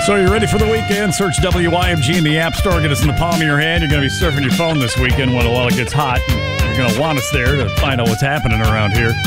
So you're ready for the weekend? Search WYMG in the App Store. Get us in the palm of your hand. You're going to be surfing your phone this weekend when it gets hot. You're going to want us there to find out what's happening around here.